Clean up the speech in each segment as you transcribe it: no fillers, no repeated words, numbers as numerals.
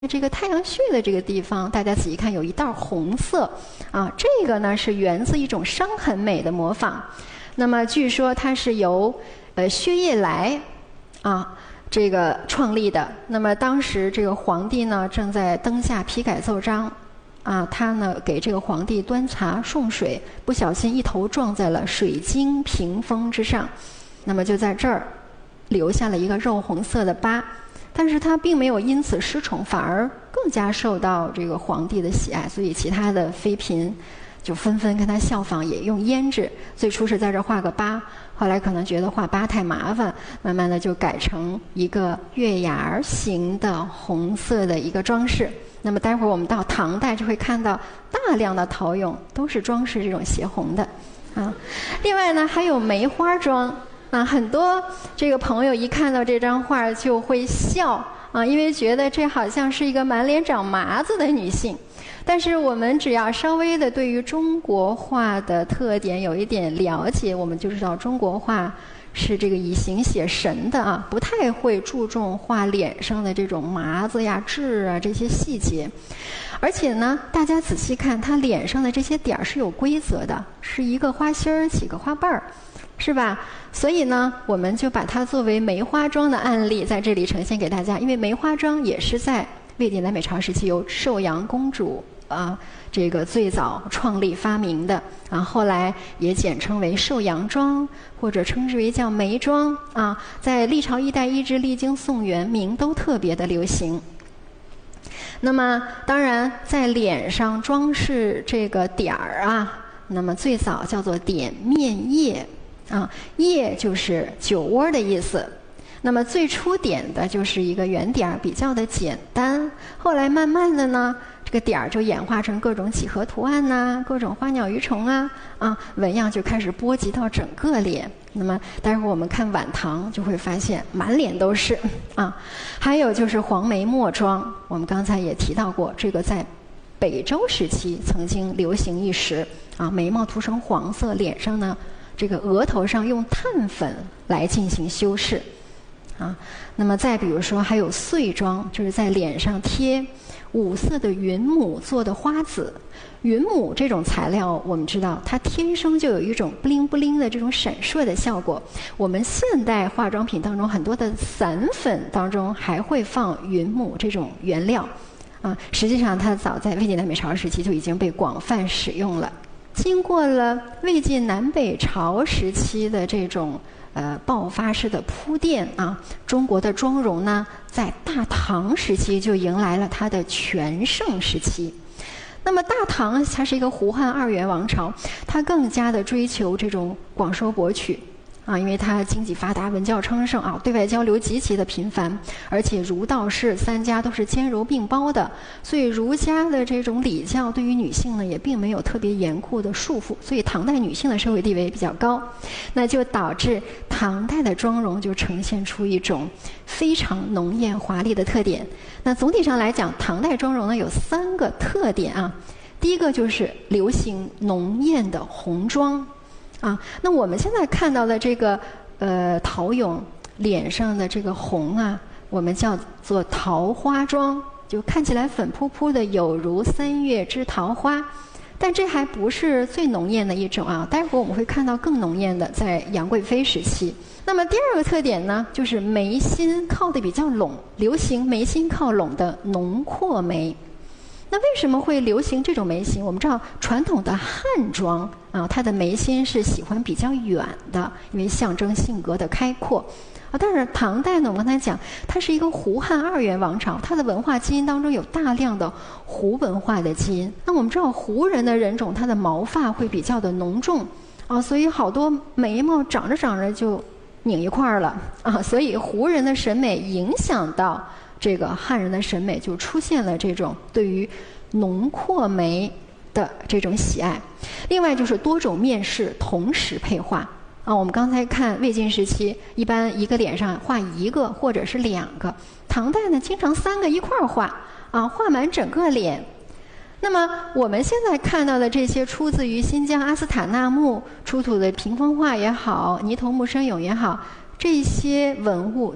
这个太阳穴的这个地方，大家仔细看，有一道红色啊，这个呢是源自一种伤痕美的模仿。那么据说它是由薛业来啊这个创立的。那么当时这个皇帝呢正在灯下批改奏章啊，他呢给这个皇帝端茶送水，不小心一头撞在了水晶屏风之上，那么就在这儿留下了一个肉红色的疤。但是他并没有因此失宠，反而更加受到这个皇帝的喜爱，所以其他的妃嫔就纷纷跟他效仿，也用胭脂。最初是在这画个疤，后来可能觉得画疤太麻烦，慢慢的就改成一个月牙形的红色的一个装饰。那么待会儿我们到唐代就会看到大量的陶俑都是装饰这种斜红的啊。另外呢还有梅花妆。很多这个朋友一看到这张画就会笑啊，因为觉得这好像是一个满脸长麻子的女性。但是我们只要稍微的对于中国画的特点有一点了解，我们就知道中国画是这个以形写神的啊，不太会注重画脸上的这种麻子呀、痣啊这些细节。而且呢，大家仔细看，它脸上的这些点儿是有规则的，是一个花心儿几个花瓣儿。是吧？所以呢，我们就把它作为梅花妆的案例在这里呈现给大家。因为梅花妆也是在魏晋南北朝时期由寿阳公主这个最早创立发明的啊，后来也简称为寿阳妆，或者称之为叫梅妆啊。在历朝一代一直历经宋元明都特别的流行。那么当然，在脸上装饰这个点儿啊，那么最早叫做点面液。液就是酒窝的意思。那么最初点的就是一个圆点，比较的简单。后来慢慢的呢，这个点儿就演化成各种几何图案呐，各种花鸟鱼虫纹样就开始波及到整个脸。那么待会儿我们看晚唐就会发现满脸都是啊。还有就是黄眉墨妆，我们刚才也提到过，这个在北周时期曾经流行一时啊，眉毛涂成黄色，脸上呢这个额头上用炭粉来进行修饰啊。那么再比如说还有碎妆，就是在脸上贴五色的云母做的花籽。云母这种材料我们知道它天生就有一种不灵不灵的这种闪烁的效果。我们现代化妆品当中很多的散粉当中还会放云母这种原料啊。实际上它早在魏晋南北朝时期就已经被广泛使用了。经过了魏晋南北朝时期的这种爆发式的铺垫啊，中国的妆容呢，在大唐时期就迎来了它的全盛时期。那么大唐它是一个胡汉二元王朝，它更加的追求这种广收博取啊，因为它经济发达，文教昌盛啊，对外交流极其的频繁，而且儒道释三家都是兼容并包的，所以儒家的这种礼教对于女性呢也并没有特别严酷的束缚，所以唐代女性的社会地位比较高，那就导致唐代的妆容就呈现出一种非常浓艳华丽的特点。那总体上来讲，唐代妆容呢有3个特点啊，第一个就是流行浓艳的红妆。那我们现在看到的这个陶俑脸上的这个红啊，我们叫做桃花妆，就看起来粉扑扑的，有如3月之桃花。但这还不是最浓艳的一种啊，待会儿我们会看到更浓艳的，在杨贵妃时期。那么第2个特点呢，就是眉心靠得比较拢，流行眉心靠拢的浓阔眉。那为什么会流行这种眉形？我们知道传统的汉妆啊，它的眉心是喜欢比较远的，因为象征性格的开阔啊。但是唐代呢，我们刚才讲，它是一个胡汉二元王朝，它的文化基因当中有大量的胡文化的基因。那我们知道胡人的人种，他的毛发会比较的浓重啊，所以好多眉毛长着长着就拧一块儿了啊，所以胡人的审美影响到这个汉人的审美，就出现了这种对于浓阔眉的这种喜爱。另外就是多种面饰同时配画啊，我们刚才看魏晋时期，一般一个脸上画1个或者是2个，唐代呢经常3个一块儿画啊，画满整个脸。那么我们现在看到的这些出自于新疆阿斯塔纳木出土的屏风画也好，泥头木生俑也好，这些文物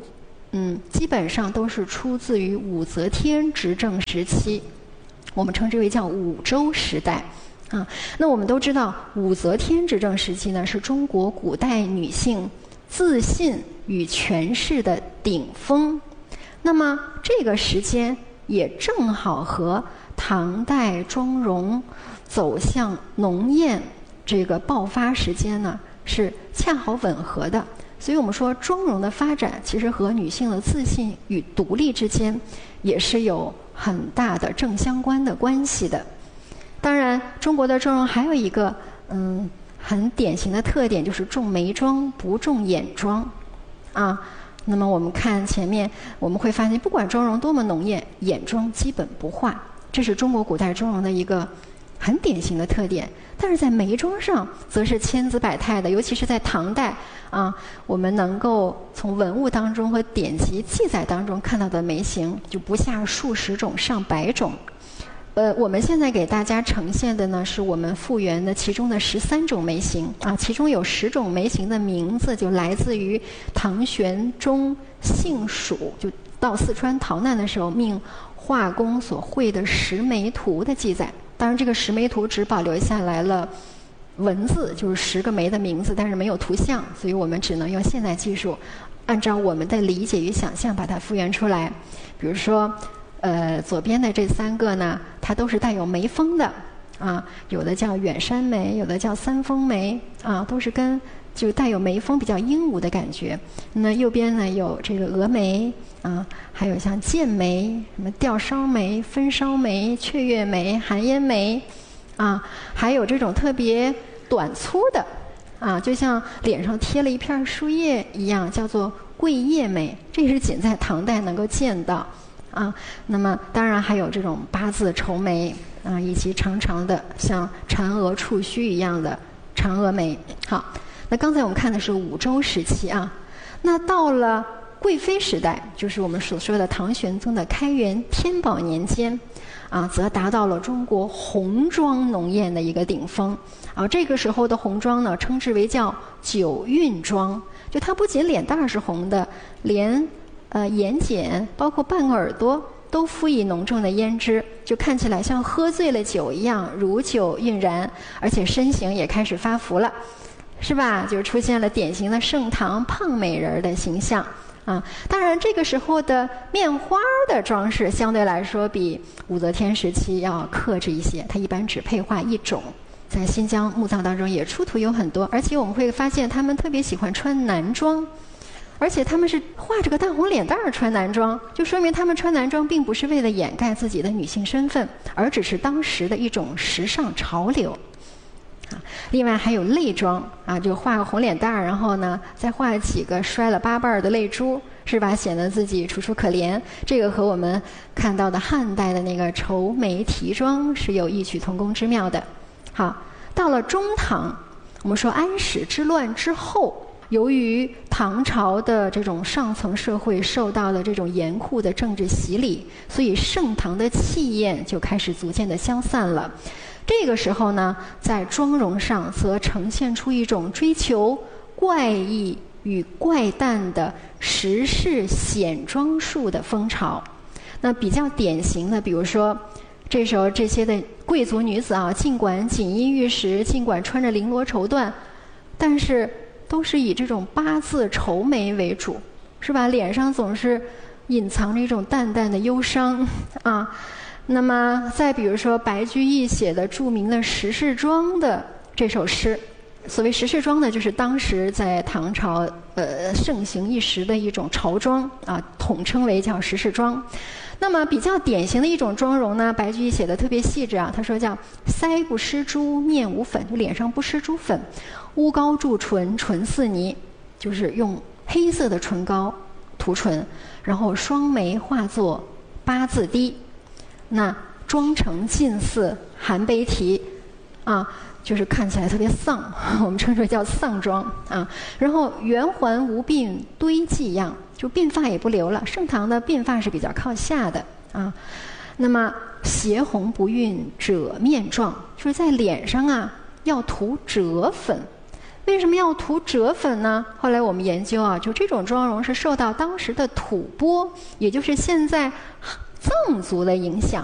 基本上都是出自于武则天执政时期，我们称之为叫武周时代啊。那我们都知道，武则天执政时期呢，是中国古代女性自信与权势的顶峰。那么这个时间也正好和唐代妆容走向浓艳这个爆发时间呢是恰好吻合的。所以我们说，妆容的发展其实和女性的自信与独立之间也是有很大的正相关的关系的。当然，中国的妆容还有一个很典型的特点，就是重眉妆不重眼妆啊。那么我们看前面，我们会发现，不管妆容多么浓艳，眼妆基本不画，这是中国古代妆容的一个很典型的特点。但是在眉妆上，则是千姿百态的，尤其是在唐代啊，我们能够从文物当中和典籍记载当中看到的眉形，就不下数十种、上百种。我们现在给大家呈现的呢，是我们复原的其中的13种眉形啊，其中有10种眉形的名字就来自于唐玄宗幸蜀，就到四川逃难的时候，命画工所绘的十眉图的记载。当然，这个十眉图只保留下来了文字，就是10个眉的名字，但是没有图像，所以我们只能用现代技术，按照我们的理解与想象把它复原出来。比如说，左边的这3个呢，它都是带有眉峰的啊，有的叫远山眉，有的叫三峰眉啊，都是就带有眉峰比较英武的感觉。那右边呢有这个峨眉啊，还有像剑眉、什么吊梢眉、分梢眉、雀跃眉、寒烟眉啊，还有这种特别短粗的啊，就像脸上贴了一片树叶一样，叫做桂叶眉，这也是仅在唐代能够见到。啊，那么当然还有这种8字愁眉啊，以及长长的像嫦娥触须一样的嫦娥眉。好，那刚才我们看的是武周时期啊，那到了贵妃时代，就是我们所说的唐玄宗的开元天宝年间啊，则达到了中国红妆浓艳的一个顶峰啊。这个时候的红妆呢，称之为叫九韵妆，就它不仅脸蛋是红的，连眼睑包括半个耳朵都敷以浓重的胭脂，就看起来像喝醉了酒一样，如酒晕然，而且身形也开始发福了，是吧？就出现了典型的盛唐胖美人的形象啊。当然，这个时候的面花的装饰相对来说比武则天时期要克制一些，它一般只配画1种。在新疆墓葬当中也出土有很多，而且我们会发现他们特别喜欢穿男装。而且他们是画着个大红脸蛋儿穿男装，就说明他们穿男装并不是为了掩盖自己的女性身份，而只是当时的一种时尚潮流。啊，另外还有泪妆啊，就画个红脸蛋儿，然后呢再画几个摔了8瓣的泪珠，是吧？显得自己楚楚可怜。这个和我们看到的汉代的那个愁眉提妆是有异曲同工之妙的。好，到了中唐，我们说安史之乱之后。由于唐朝的这种上层社会受到了这种严酷的政治洗礼，所以盛唐的气焰就开始逐渐的消散了。这个时候呢，在妆容上则呈现出一种追求怪异与怪诞的时式显妆术的风潮。那比较典型的，比如说这时候这些的贵族女子啊，尽管锦衣玉食，尽管穿着绫罗绸缎，但是都是以这种8字愁眉为主，是吧？脸上总是隐藏着一种淡淡的忧伤啊。那么再比如说白居易写的著名的《时事庄》的这首诗，所谓时事庄呢，就是当时在唐朝盛行一时的一种朝妆啊，统称为叫时事庄。那么比较典型的一种妆容呢，白居易写的特别细致啊，他说叫腮不施朱，面无粉，就脸上不施朱粉，乌膏注唇，唇似泥，就是用黑色的唇膏涂唇，然后双眉化作8字滴，那妆成近似寒悲啼啊，就是看起来特别丧，我们称之为叫丧妆啊。然后圆环无鬓堆髻样，就鬓发也不留了。盛唐的鬓发是比较靠下的啊。那么斜红不晕赭面状，就是在脸上啊要涂赭粉。 为什么要涂赭粉呢？后来我们研究啊，就这种妆容是受到当时的吐蕃，也就是现在藏族的影响